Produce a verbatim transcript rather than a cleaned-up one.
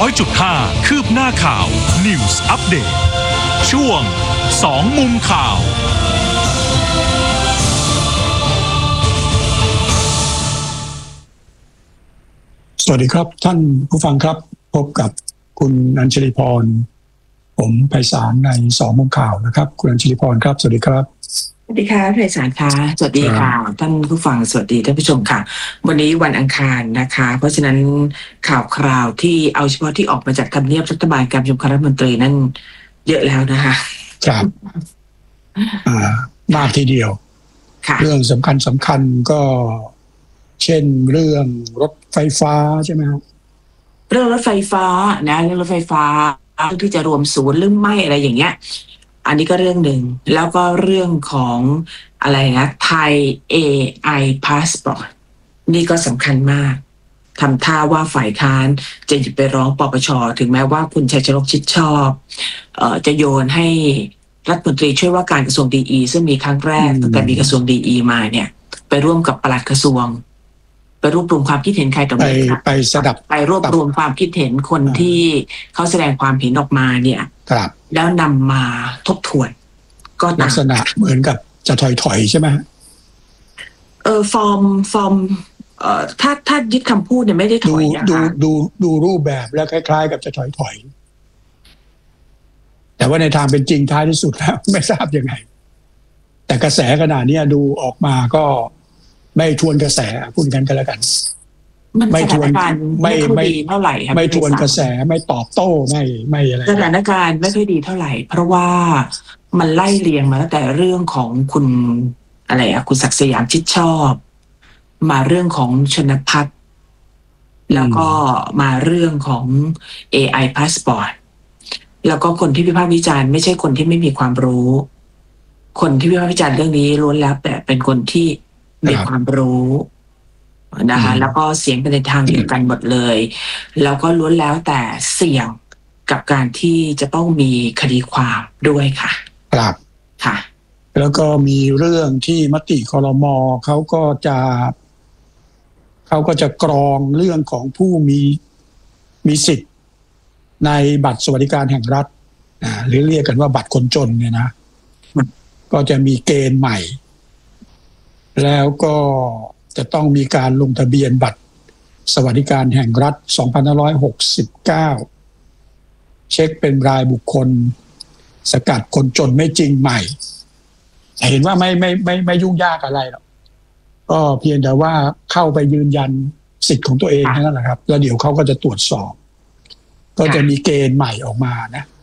ร้อยจุดห้า คืบหน้าข่าว News Update ช่วงสองมุมข่าวสวัสดีครับท่านผู้ฟังครับพบกับคุณอัญชลีพรผมไพศาลในสองมุมข่าวนะครับคุณอัญชลีพรครับสวัสดีครับสวัสดีค่ะไพศาลค่ะสวัสดีค่ะท่านผู้ฟังสวัสดีท่านผู้ชมค่ะวันนี้วันอังคารนะคะเพราะฉะนั้นข่าวคราวที่เอาเฉพาะที่ออกมาจากทำเนียบรัฐบาลการประชุมคณะรัฐมนตรีนั่นเยอะแล้วนะคะครับอ่ามากทีเดียวเรื่องสำคัญสำคัญก็เช่นเรื่องรถไฟฟ้าใช่ไหมครับเรื่องรถไฟฟ้านะเรื่องรถไฟฟ้าที่จะรวมศูนย์หรือไม่อะไรอย่างเงี้ยอันนี้ก็เรื่องหนึ่งแล้วก็เรื่องของอะไรนะไทย เอ ไอ Passport นี่ก็สำคัญมากทำท่าว่าฝ่ายค้านจะหยิบไปร้องปปช.ถึงแม้ว่าคุณชัยชนกชิดชอบเอ่อจะโยนให้รัฐมนตรีช่วยว่าการกระทรวงดีอีซึ่งมีครั้งแรกตั้งแต่มีกระทรวงดีอีมาเนี่ยไปร่วมกับปลัดกระทรวงไปรวบรวมความคิดเห็นใครต่อใครไปสดับไปรวบรวมความคิดเห็นคนที่เขาแสดงความเห็นออกมาเนี่ยแล้วนำมาทบทวนก็ลักษณะเหมือนกับจะถอยๆใช่ไหมเออฟอร์มฟอร์มเอ่อถ้าถ้ายึดคำพูดเนี่ยไม่ได้ถอยนะคะดูดูดูรูปแบบแล้วคล้ายๆกับจะถอยๆแต่ว่าในทางเป็นจริงท้ายที่สุดแล้วไม่ทราบยังไงแต่กระแสขนาดนี้ดูออกมาก็ไม่ทวนกระแสพูดกันกันแล้วกันไม่ทวนไม่ไม่ดีเท่าไหร่ไม่ทวนกระแสไม่ตอบโต้ไม่ไม่อะไรสถานการณ์ไม่ค่อยดีเท่าไหร่เพราะว่ามันไล่เรียงมาตั้งแต่เรื่องของคุณอะไรอะคุณศักดิ์สยามชิดชอบมาเรื่องของชนภัทรแล้วก็มาเรื่องของ เอ ไอ Passport แล้วก็คนที่วิพากษ์วิจารณ์ไม่ใช่คนที่ไม่มีความรู้คนที่วิพากษ์วิจารณ์เรื่องนี้ล้วนแล้วแต่เป็นคนที่มีความรู้นะคะแล้วก็เสียงเป็นในทางเดียวกันหมดเลยแล้วก็ล้วนแล้วแต่เสี่ยงกับการที่จะต้องมีคดีความด้วยค่ะครับค่ะแล้วก็มีเรื่องที่มติครม.เขาก็จะเขาก็จะกรองเรื่องของผู้มีมีสิทธิ์ในบัตรสวัสดิการแห่งรัฐอ่าหรือเรียกกันว่าบัตรคนจนเนี่ยนะก็จะมีเกณฑ์ใหม่แล้วก็จะต้องมีการลงทะเบียนบัตรสวัสดิการแห่งรัฐสองพันห้าร้อยหกสิบเก้าเช็คเป็นรายบุคคลสกัดคนจนไม่จริงใหม่เห็นว่าไม่ไม่ไม่ไม่ยุ่งยากอะไรหรอกก็เพียงแต่ว่าเข้าไปยืนยันสิทธิ์ของตัวเองนั่นแหละครับแล้วเดี๋ยวเขาก็จะตรวจสอบก็จะมีเกณฑ์ใหม่ออกมานะ